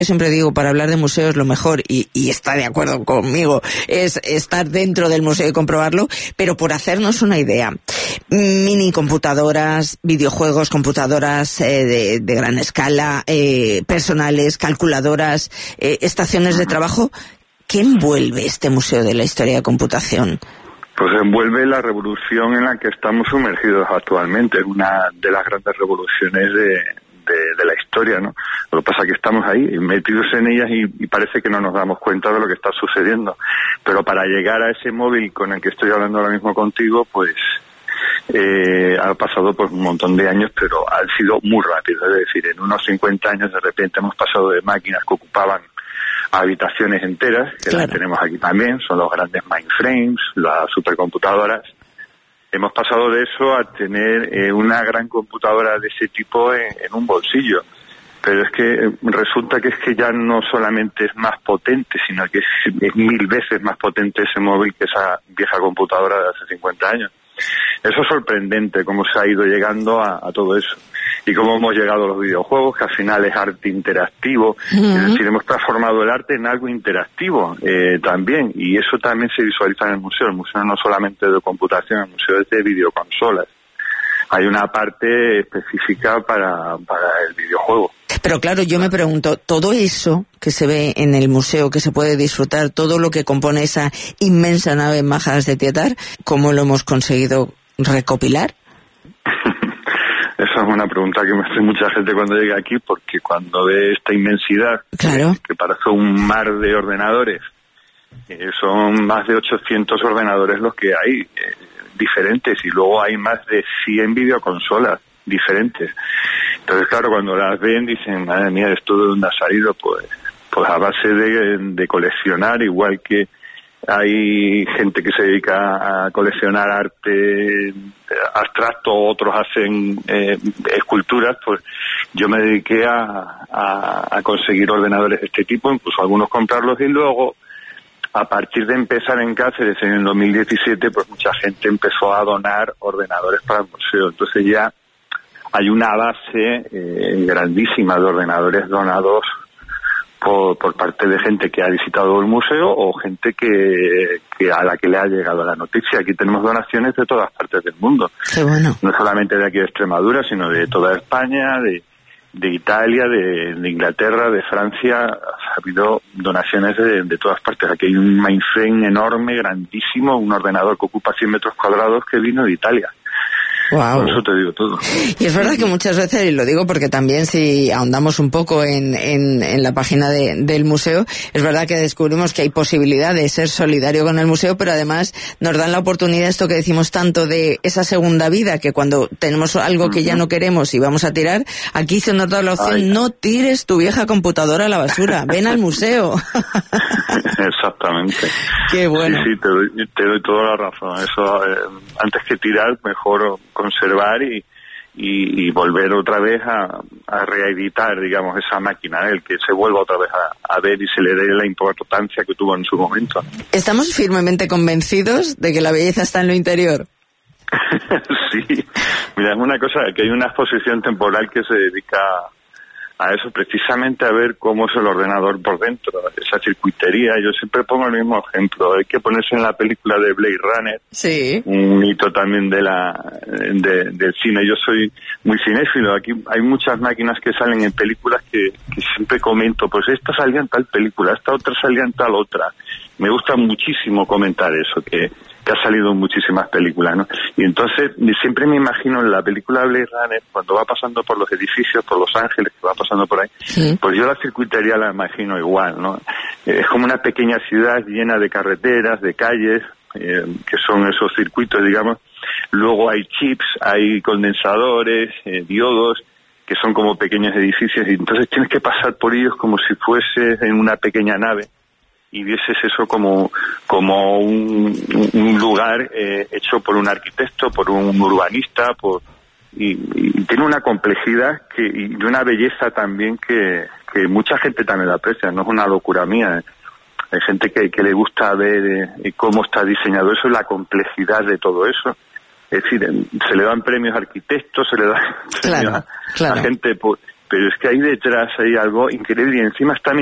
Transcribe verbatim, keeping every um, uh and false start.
Siempre digo, para hablar de museos lo mejor, y, y está de acuerdo conmigo, es estar dentro del museo y comprobarlo, pero por hacernos una idea, mini computadoras, videojuegos, computadoras eh, de, de gran escala, eh, personales, calculadoras, eh, estaciones de trabajo, ¿qué envuelve este Museo de la Historia de Computación? Pues envuelve la revolución en la que estamos sumergidos actualmente, es una de las grandes revoluciones de, de, de la historia, ¿no? Lo que pasa es que estamos ahí, metidos en ellas y, y parece que no nos damos cuenta de lo que está sucediendo. Pero para llegar a ese móvil con el que estoy hablando ahora mismo contigo, pues eh, ha pasado pues un montón de años, pero han sido muy rápidos. Es decir, en unos cincuenta años de repente hemos pasado de máquinas que ocupaban habitaciones enteras, que claro, las tenemos aquí también, son los grandes mainframes, las supercomputadoras. Hemos pasado de eso a tener eh, una gran computadora de ese tipo en, en un bolsillo. Pero es que eh, resulta que es que ya no solamente es más potente, sino que es, es mil veces más potente ese móvil que esa vieja computadora de hace cincuenta años. Eso es sorprendente, cómo se ha ido llegando a, a todo eso. Y cómo hemos llegado a los videojuegos, que al final es arte interactivo. Uh-huh. Es decir, hemos transformado el arte en algo interactivo eh, también. Y eso también se visualiza en el museo. El museo no solamente de computación, el museo es de videoconsolas. Hay una parte específica para, para el videojuego. Pero claro, yo me pregunto, todo eso que se ve en el museo, que se puede disfrutar, todo lo que compone esa inmensa nave en Majadas de Tietar, ¿cómo lo hemos conseguido recopilar? Esa es una pregunta que me hace mucha gente cuando llega aquí, porque cuando ve esta inmensidad, claro, que parece un mar de ordenadores, eh, son más de ochocientos ordenadores los que hay, eh, diferentes, y luego hay más de cien videoconsolas diferentes. Entonces, claro, cuando las ven dicen, madre mía, ¿esto de dónde ha salido? Pues, pues a base de, de coleccionar, igual que hay gente que se dedica a coleccionar arte abstracto, otros hacen eh, esculturas, pues yo me dediqué a, a, a conseguir ordenadores de este tipo, incluso algunos comprarlos, y luego, a partir de empezar en Cáceres en el dos mil diecisiete, pues mucha gente empezó a donar ordenadores para el museo. Entonces ya hay una base eh, grandísima de ordenadores donados por, por parte de gente que ha visitado el museo o gente que, que a la que le ha llegado la noticia. Aquí tenemos donaciones de todas partes del mundo. Qué bueno. No solamente de aquí de Extremadura, sino de toda España, de, de Italia, de, de Inglaterra, de Francia. Ha habido donaciones de, de todas partes. Aquí hay un mainframe enorme, grandísimo, un ordenador que ocupa cien metros cuadrados que vino de Italia. Wow. Por eso te digo todo. Y es verdad que muchas veces, y lo digo porque también si ahondamos un poco en, en, en la página de, del museo, es verdad que descubrimos que hay posibilidad de ser solidario con el museo, pero además nos dan la oportunidad, esto que decimos tanto, de esa segunda vida, que cuando tenemos algo que ya no queremos y vamos a tirar, aquí se nos da la opción, Ay. no tires tu vieja computadora a la basura, ven al museo. Exactamente. Qué bueno. Sí, sí, te doy, te doy toda la razón. Eso, eh, antes que tirar, mejor conservar y, y, y volver otra vez a, a reeditar, digamos, esa máquina, ¿eh? El que se vuelva otra vez a, a ver y se le dé la importancia que tuvo en su momento. ¿Estamos firmemente convencidos de que la belleza está en lo interior? Sí, mira, es una cosa, que hay una exposición temporal que se dedica a eso, precisamente a ver cómo es el ordenador por dentro, esa circuitería. Yo siempre pongo el mismo ejemplo, hay que ponerse en la película de Blade Runner, sí, un hito también de la de, del cine. Yo soy muy cinéfilo, aquí hay muchas máquinas que salen en películas que, que siempre comento, pues esta salía en tal película, esta otra salía en tal otra. Me gusta muchísimo comentar eso, que que ha salido en muchísimas películas, ¿no? Y entonces siempre me imagino en la película Blade Runner, cuando va pasando por los edificios, por Los Ángeles, que va pasando por ahí, sí, pues yo la circuitería la imagino igual, ¿no? Es como una pequeña ciudad llena de carreteras, de calles, eh, que son esos circuitos, digamos. Luego hay chips, hay condensadores, eh, diodos, que son como pequeños edificios, y entonces tienes que pasar por ellos como si fueses en una pequeña nave y vieses eso como como un, un lugar eh, hecho por un arquitecto, por un urbanista, por y, y tiene una complejidad que y una belleza también que, que mucha gente también la aprecia, no es una locura mía. ¿eh? Hay gente que, que le gusta ver eh, cómo está diseñado eso, la complejidad de todo eso. Es decir, se le dan premios a arquitectos, se le dan claro, premios a, claro. a gente por, pero es que ahí detrás hay algo increíble y encima está